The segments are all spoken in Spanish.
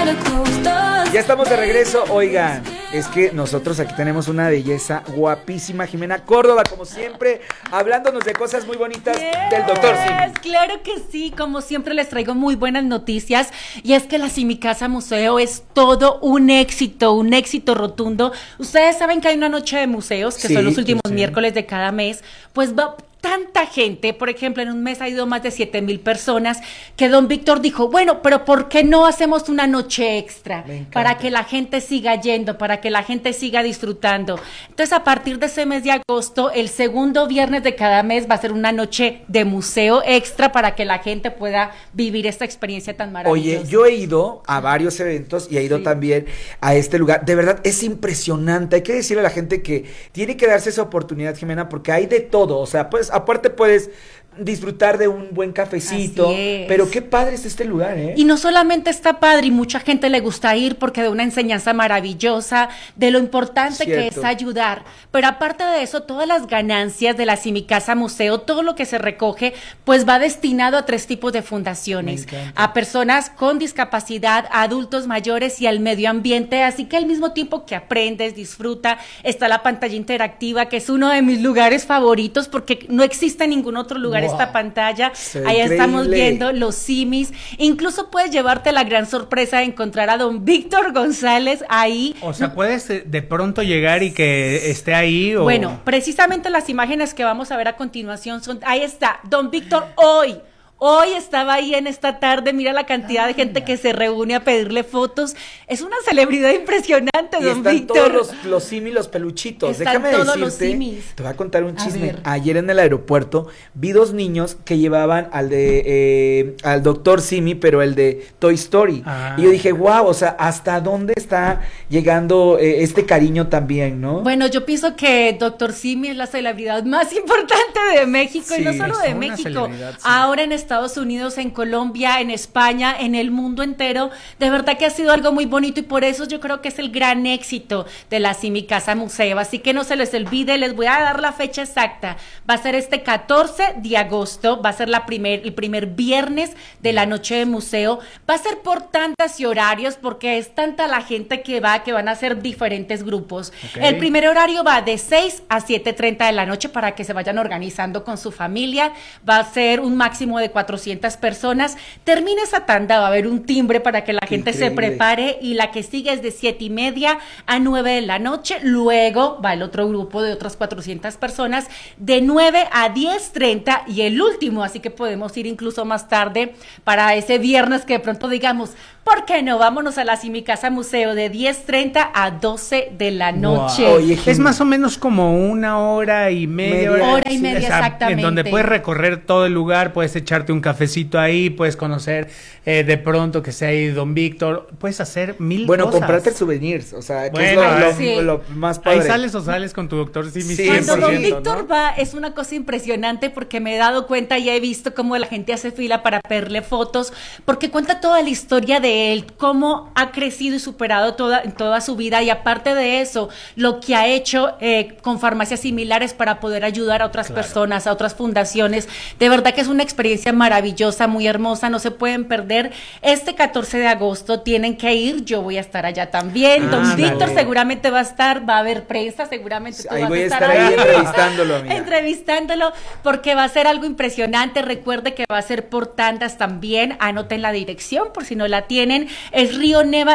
Ya estamos de regreso, oigan, es que nosotros aquí tenemos una belleza guapísima, Jimena Córdoba, como siempre, hablándonos de cosas muy bonitas del doctor Simi. Claro que sí, como siempre les traigo muy buenas noticias, y es que la Simicasa Museo es todo un éxito rotundo. Ustedes saben que hay una noche de museos, que son los últimos miércoles de cada mes, pues va tanta gente, por ejemplo, en un mes ha ido más de 7,000 personas, que don Víctor dijo, bueno, pero ¿por qué no hacemos una noche extra? Para que la gente siga yendo, para que la gente siga disfrutando. Entonces, a partir de ese mes de agosto, el segundo viernes de cada mes va a ser una noche de museo extra para que la gente pueda vivir esta experiencia tan maravillosa. Oye, yo he ido a varios eventos y he ido también a este lugar. De verdad, es impresionante. Hay que decirle a la gente que tiene que darse esa oportunidad, Jimena, porque hay de todo. O sea, pues aparte puedes disfrutar de un buen cafecito, pero qué padre es este lugar, ¿eh? Y no solamente está padre, y mucha gente le gusta ir porque da una enseñanza maravillosa de lo importante que es ayudar, pero aparte de eso, todas las ganancias de la Simicasa Museo, todo lo que se recoge, pues va destinado a 3 tipos de fundaciones, a personas con discapacidad, a adultos mayores y al medio ambiente, así que al mismo tiempo que aprendes, disfruta, está la pantalla interactiva, que es uno de mis lugares favoritos porque no existe en ningún otro lugar esta pantalla, ahí estamos viendo los simis, incluso puedes llevarte la gran sorpresa de encontrar a don Víctor González ahí. O sea, puedes de pronto llegar y que esté ahí. O... Bueno, precisamente las imágenes que vamos a ver a continuación son, ahí está, don Víctor Hoy estaba ahí en esta tarde, mira la cantidad de gente que se reúne a pedirle fotos. Es una celebridad impresionante, y don Víctor. Están todos los simis, los peluchitos. Están Déjame todos decirte, los simis. Te voy a contar un chisme. Ayer en el aeropuerto vi 2 niños que llevaban al doctor Simi, pero el de Toy Story. Y yo dije, wow, o sea, ¿hasta dónde está llegando este cariño también, no? Bueno, yo pienso que doctor Simi es la celebridad más importante de México, y no solo de México. Ahora en Estados Unidos, en Colombia, en España, en el mundo entero, de verdad que ha sido algo muy bonito, y por eso yo creo que es el gran éxito de la Simicasa Museo, así que no se les olvide, les voy a dar la fecha exacta, va a ser este 14 de agosto, va a ser el primer viernes de la noche de museo, va a ser por tandas y horarios, porque es tanta la gente que van a ser diferentes grupos. El primer horario va de 6 a 7:30 de la noche para que se vayan organizando con su familia, va a ser un máximo de 400 personas, termina esa tanda, va a haber un timbre para que la gente se prepare, y la que sigue es de 7:30 a 9 de la noche, luego va el otro grupo de otras 400 personas de 9 a 10:30 y el último, así que podemos ir incluso más tarde para ese viernes que de pronto digamos, ¿por qué no? Vámonos a la Simicasa Museo de 10:30 a 12 de la noche. Wow. Oye, es más o menos como 1 hora y media. Hora y media, o sea, exactamente. En donde puedes recorrer todo el lugar, puedes echarte un cafecito ahí, puedes conocer de pronto que sea ahí don Víctor, puedes hacer 1000 cosas. Bueno, comprarte souvenirs, o sea, que es lo más padre. Ahí sales con tu doctor Simi. Cuando don Víctor va, es una cosa impresionante porque me he dado cuenta y he visto cómo la gente hace fila para pedirle fotos, porque cuenta toda la historia de él, cómo ha crecido y superado toda su vida, y aparte de eso, lo que ha hecho con farmacias similares para poder ayudar a otras personas, a otras fundaciones. De verdad que es una experiencia maravillosa, muy hermosa, no se pueden perder. Este 14 de agosto tienen que ir, yo voy a estar allá también, don Víctor seguramente va a estar, va a haber prensa, seguramente tú ahí vas voy a estar ahí entrevistándolo, amiga. Entrevistándolo, porque va a ser algo impresionante. Recuerde que va a ser por tandas también, anoten la dirección por si no la tienen, es Río Neva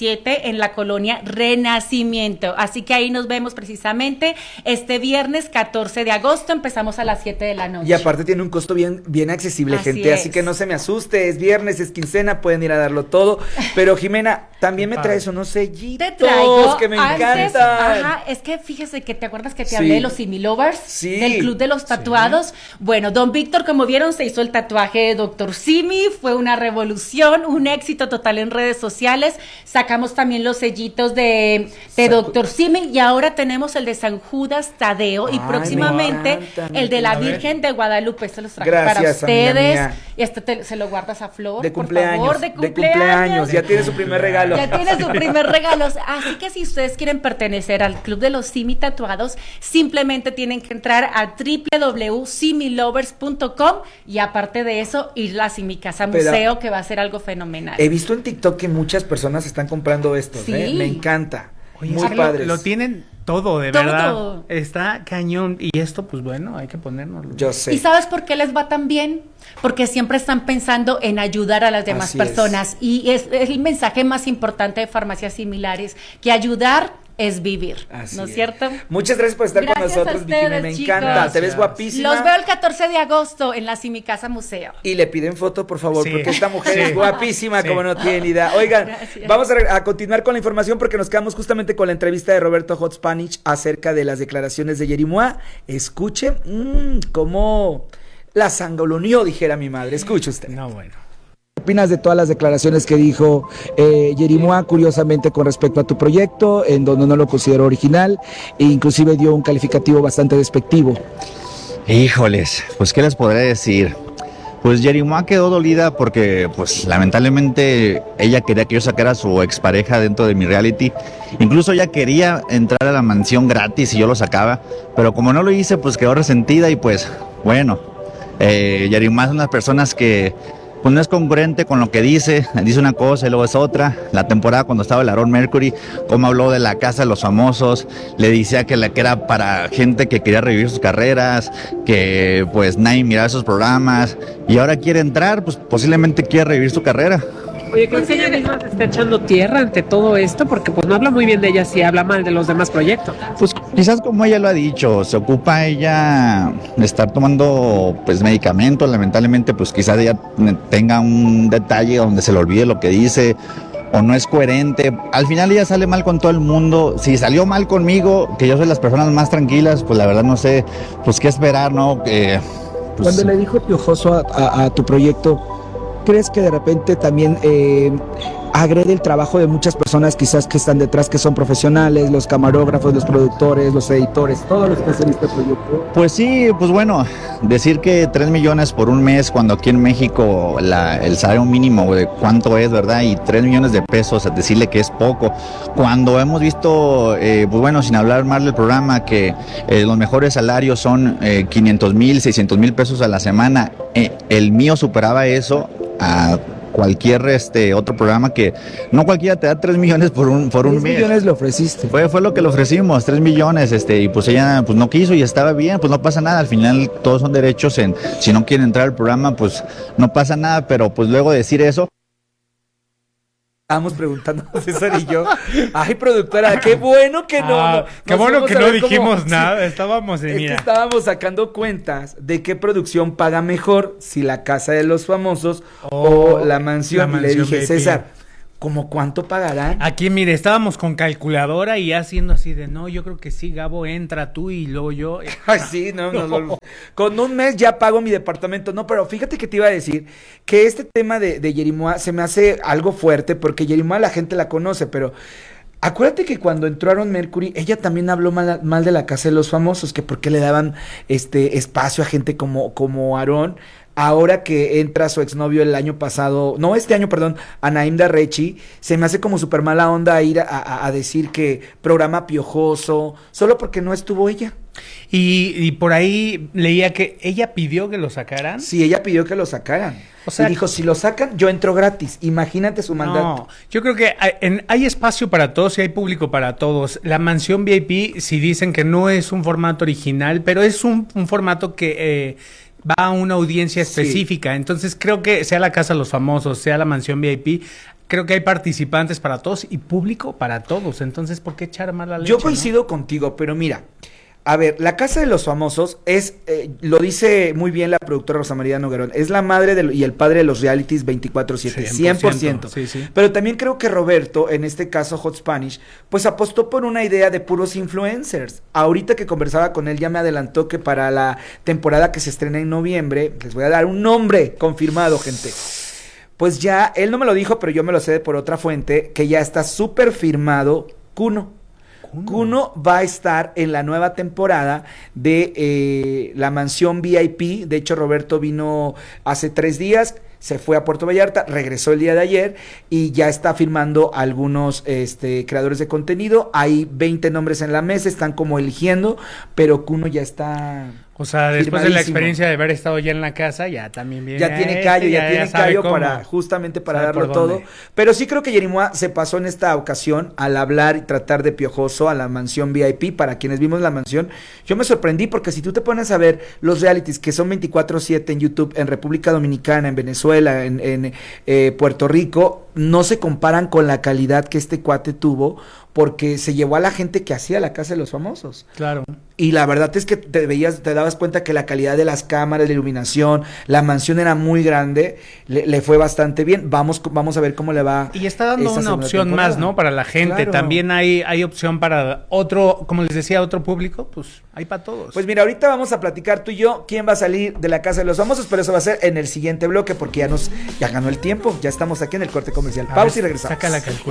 17 en la colonia Renacimiento, así que ahí nos vemos precisamente este viernes 14 de agosto, empezamos a las 7 de la noche. Y aparte tiene un costo bien accesible, gente, así que no se me asuste, es viernes, es quincena, pueden ir a darlo todo, pero Jimena, también me traes unos sellitos que me encantan. Ajá, es que fíjese que te acuerdas que te hablé de los Similovers, del Club de los Tatuados. Bueno, don Víctor, como vieron, se hizo el tatuaje de Dr. Simi, fue una revolución, un éxito total en redes sociales. Sacamos también los sellitos de Dr. Simi, y ahora tenemos el de San Judas Tadeo, y próximamente el de la Virgen de Guadalupe. Este los traje para ustedes, y este se lo guardas a Flor, de por cumpleaños, favor, de cumpleaños. Ya tiene su primer regalo. regalo. Ya tiene su primer regalo. Así que si ustedes quieren pertenecer al Club de los Simi Tatuados, simplemente tienen que entrar a www.similovers.com y aparte de eso, ir a Simi Casa Museo, que va a ser algo fenomenal. He visto en TikTok que muchas personas están comprando estos, Sí. Me encanta. Oye, muy padres. lo tienen todo, de Todo. verdad. Está cañón. Y esto, pues bueno, hay que ponérnoslo. Yo sé. ¿Y sabes por qué les va tan bien? Porque siempre están pensando en ayudar a las demás Así personas. Y es el mensaje más importante de Farmacias Similares, que ayudar es vivir. Así ¿No es es. cierto? Muchas gracias por estar con Gracias a nosotros, Vicky. ustedes, Me chicos. encanta. Te ves guapísima. Los veo el 14 de agosto en la Simi Casa Museo. Y le piden foto, por favor, Sí. porque esta mujer Sí. es guapísima, Sí. como no tienen idea. Oigan, Gracias. vamos a continuar con la información porque nos quedamos justamente con la entrevista de Roberto Hot Spanish acerca de las declaraciones de Yerimoa. Escuchen cómo la sangoloneó, dijera mi madre. Escuche usted. No, bueno. ¿Qué opinas de todas las declaraciones que dijo Yerimoa, curiosamente, con respecto a tu proyecto, en donde no lo consideró original e inclusive dio un calificativo bastante despectivo? Híjoles, pues ¿qué les podré decir? Pues Yerimoa quedó dolida porque pues lamentablemente ella quería que yo sacara a su expareja dentro de mi reality. Incluso ella quería entrar a la mansión gratis y yo lo sacaba, pero como no lo hice pues quedó resentida y pues bueno, Yerimoa es una persona que pues no es congruente con lo que dice una cosa y luego es otra. La temporada cuando estaba el Aaron Mercury, como habló de la casa de los famosos, le decía que era para gente que quería revivir sus carreras, que pues nadie miraba esos programas, y ahora quiere entrar, pues posiblemente quiere revivir su carrera. Oye, ¿crees que ella misma se está echando tierra ante todo esto? Porque pues no habla muy bien de ella si habla mal de los demás proyectos. Pues quizás como ella lo ha dicho, se ocupa ella de estar tomando pues medicamentos, lamentablemente pues quizás ella tenga un detalle donde se le olvide lo que dice o no es coherente. Al final ella sale mal con todo el mundo. Si salió mal conmigo, que yo soy las personas más tranquilas, pues la verdad no sé pues qué esperar, ¿no? Pues, Cuando le dijo piojoso a tu proyecto, ¿crees que de repente también agrede el trabajo de muchas personas quizás que están detrás, que son profesionales, los camarógrafos, los productores, los editores, todos los que hacen este proyecto? Pues sí, pues bueno, decir que 3 millones por un mes cuando aquí en México el salario mínimo de cuánto es, ¿verdad? Y 3 millones de pesos, decirle que es poco. Cuando hemos visto, pues bueno, sin hablar mal del programa, que los mejores salarios son 500,000, 600,000 pesos a la semana, el mío superaba eso a cualquier otro programa, que no cualquiera te da 3 millones por un mes. 3 millones le ofreciste. Fue lo que le ofrecimos, 3 millones, y pues ella pues no quiso y estaba bien, pues no pasa nada, al final todos son derechos si no quieren entrar al programa, pues no pasa nada, pero pues luego de decir eso. Estábamos preguntando César y yo. Ay, productora, qué bueno que no. Qué nos bueno fuimos que a no ver cómo- dijimos sí. nada. Estábamos en Es que mira. estábamos sacando cuentas de qué producción paga mejor, si la casa de los famosos o la mansión. la Y le mansión dije, VIP. César, ¿cómo cuánto pagarán? Aquí, mire, estábamos con calculadora y haciendo así de, no, yo creo que sí, Gabo, entra tú y luego yo. Ay, sí, no. Con un mes ya pago mi departamento. No, pero fíjate que te iba a decir que este tema de Yerimoa se me hace algo fuerte porque Yerimoa la gente la conoce, pero acuérdate que cuando entró Aaron Mercury, ella también habló mal de la casa de los famosos, que por qué le daban espacio a gente como Aaron. Ahora que entra su exnovio el año pasado, no, este año, perdón, Anaim Darrechi, se me hace como súper mala onda ir a decir que programa piojoso, solo porque no estuvo ella. Y por ahí leía que ella pidió que lo sacaran. Sí, ella pidió que lo sacaran. O sea, y dijo, si lo sacan, yo entro gratis. Imagínate su mandato. No, yo creo que hay espacio para todos y hay público para todos. La mansión VIP, si dicen que no es un formato original, pero es un formato que va a una audiencia específica. Sí. Entonces creo que sea la Casa de los Famosos, sea la mansión VIP, creo que hay participantes para todos y público para todos. Entonces, ¿por qué echar mala leche? Yo coincido contigo, pero mira, a ver, la Casa de los Famosos es, lo dice muy bien la productora Rosa María Noguerón, es la madre y el padre de los realities 24/7, 100%. Sí. Pero también creo que Roberto, en este caso Hot Spanish, pues apostó por una idea de puros influencers. Ahorita que conversaba con él ya me adelantó que para la temporada que se estrena en noviembre, les voy a dar un nombre confirmado, gente. Pues ya, él no me lo dijo, pero yo me lo sé por otra fuente, que ya está súper firmado Kuno. Kuno va a estar en la nueva temporada de la mansión VIP. De hecho, Roberto vino hace 3 días. se fue a Puerto Vallarta, regresó el día de ayer y ya está firmando algunos creadores de contenido. Hay 20 nombres en la mesa, están como eligiendo, pero Kuno ya está... O sea, después de la experiencia de haber estado ya en la casa, ya también viene. Ya tiene callo, ya tiene callo para justamente para darlo todo. Pero sí creo que Yerimoa se pasó en esta ocasión al hablar y tratar de piojoso a la mansión VIP. Para quienes vimos la mansión, yo me sorprendí porque si tú te pones a ver los realities que son 24/7 en YouTube, en República Dominicana, en Venezuela, en Puerto Rico, no se comparan con la calidad que este cuate tuvo, porque se llevó a la gente que hacía La Casa de los Famosos. Claro. Y la verdad es que te dabas cuenta que la calidad de las cámaras, la iluminación, la mansión era muy grande, le fue bastante bien. Vamos a ver cómo le va. Y está dando una opción más, ¿no? Para la gente. Claro. También hay opción para otro, como les decía, otro público, pues hay para todos. Pues mira, ahorita vamos a platicar tú y yo quién va a salir de La Casa de los Famosos, pero eso va a ser en el siguiente bloque porque ya ganó el tiempo. Ya estamos aquí en el corte comercial. Pausa y regresamos. Saca la calculadora.